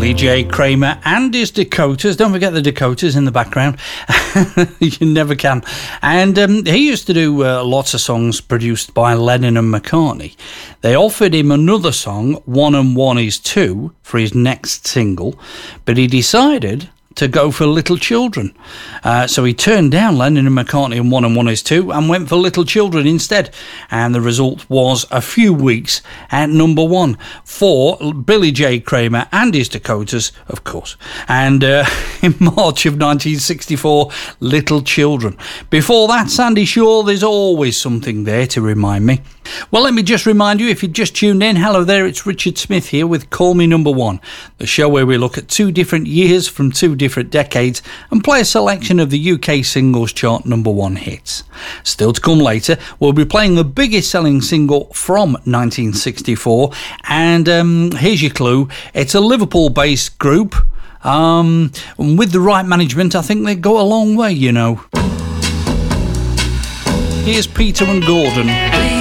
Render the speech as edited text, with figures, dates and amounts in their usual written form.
Billy J. Kramer and his Dakotas. Don't forget the Dakotas in the background. You never can. And he used to do lots of songs produced by Lennon and McCartney. They offered him another song, 1 and 1 is 2, for his next single, but he decided to go for Little Children. So he turned down Lennon and McCartney and 1 and 1 is 2 and went for Little Children instead. And the result was a few weeks at number 1 for Billy J. Kramer and his Dakotas, of course. And in March of 1964, Little Children. Before that, Sandy Shaw, There's Always Something There to Remind Me. Well, let me just remind you, if you just tuned in, hello there, it's Richard Smith here with Call Me Number 1, the show where we look at 2 different years from 2 different decades and play a selection of the UK singles chart number 1 hits. Still to come later, we'll be playing the biggest selling single from 1964, and here's your clue, it's a Liverpool-based group. With the right management, I think they go a long way, you know. Here's Peter and Gordon.